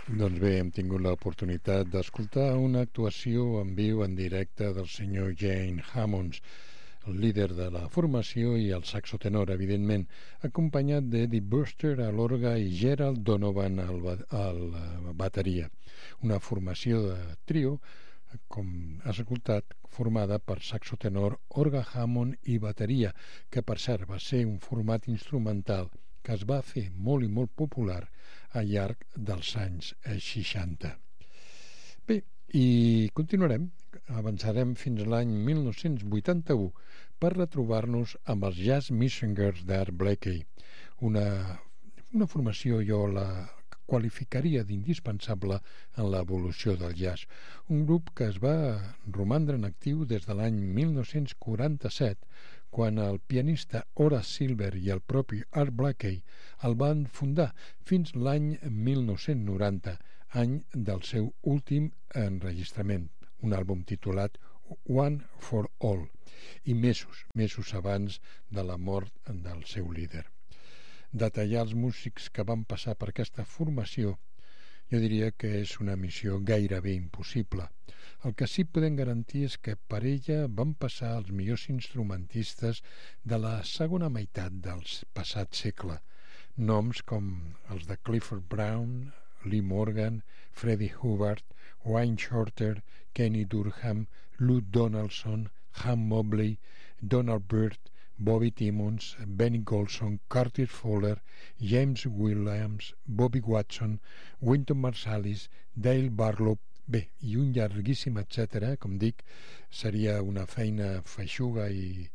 Doncs bé, hem tingut l'oportunitat d'escoltar una actuació en viu, en directe, del senyor Gene Hammonds, el líder de la formació i el saxotenor, evidentment, acompanyat d'Eddie Brewster a l'orgue i Gerald Donovan a la bateria. Una formació de trio, com has escoltat, formada per saxotenor, orgue Hammond i bateria, que per cert va ser un format instrumental que es va fer molt i molt popular al llarg dels anys 60. Bé, i continuarem, avançarem fins a l'any 1981 per retrobar-nos amb els Jazz Messengers d'Art Blakey, una formació jo la qualificaria d'indispensable en l'evolució del jazz, un grup que es va romandre en actiu des de l'any 1947, quan el pianista Horace Silver i el propi Art Blakey el van fundar fins l'any 1990, any del seu últim enregistrament, un àlbum titulat One for All, i mesos abans de la mort del seu líder. Detallar els músics que van passar per aquesta formació jo diria que és una missió gairebé impossible. El que sí podem garantir és que per ella van passar els millors instrumentistes de la segona meitat del passat segle, noms com els de Clifford Brown, Lee Morgan, Freddie Hubbard, Wayne Shorter, Kenny Durham, Lou Donaldson, Ham Mobley, Donald Byrd, Bobby Timmons, Benny Golson, Curtis Fowler, James Williams, Bobby Watson, Wynton Marsalis, Dale Barlow, bé, i un llarguíssim etcètera, com dic, seria una feina feixuga i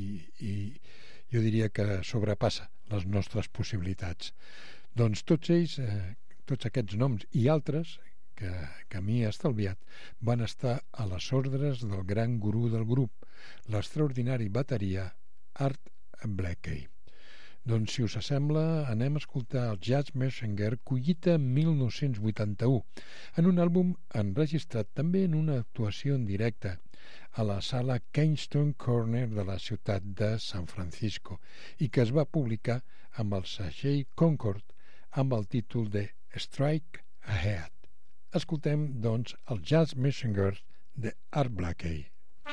jo diria que sobrepassa les nostres possibilitats. Doncs tots ells, tots aquests noms i altres que m'hi he estalviat, van estar a les ordres del gran gurú del grup, l'extraordinari bateria Art Blakey. Doncs, si us sembla, anem a escoltar el Jazz Messenger collita 1981, en un àlbum enregistrat també en una actuació en directe a la sala Keystone Corner de la ciutat de San Francisco i que es va publicar amb el segell Concord amb el títol de Strike Ahead. Escoltem, doncs, el Jazz Messenger de Art Blakey.